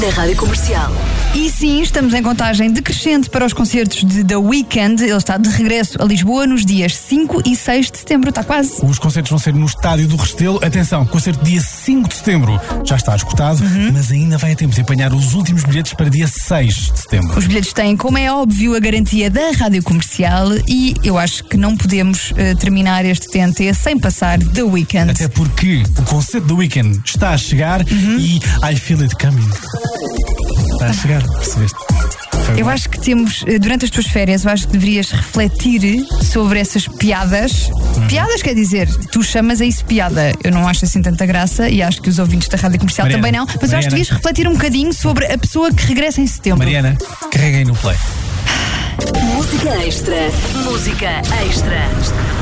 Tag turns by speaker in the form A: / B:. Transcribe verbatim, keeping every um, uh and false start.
A: da Rádio Comercial.
B: E sim, estamos em contagem decrescente para os concertos de The Weeknd. Ele está de regresso a Lisboa nos dias cinco e seis de setembro. Está quase.
C: Os concertos vão ser no Estádio do Restelo. Atenção, concerto dia cinco de setembro já está esgotado, uhum. mas ainda vai a tempo de apanhar os últimos bilhetes para dia seis de setembro.
B: Os bilhetes têm, como é óbvio, a garantia da Rádio Comercial e eu acho que não podemos uh, terminar este T N T sem passar The Weeknd.
C: Até porque o concerto do Weeknd está a chegar uhum. e I feel it coming. Está a chegar, percebeste?
B: Eu acho que temos, durante as tuas férias, eu acho que deverias refletir sobre essas piadas. Uhum. Piadas quer dizer, tu chamas a isso piada. Eu não acho assim tanta graça e acho que os ouvintes da Rádio Comercial
C: Mariana,
B: também não. Mas
C: Mariana.
B: eu acho que devias refletir um bocadinho sobre a pessoa que regressa em setembro.
C: Mariana, carreguei no play.
A: Música extra. Música extra.